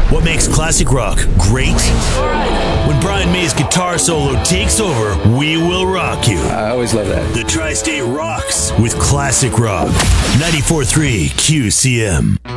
What makes classic rock great? When Brian May's guitar solo takes over, we will rock you. I always love that. The Tri-State rocks with classic rock. 94.3 QCM.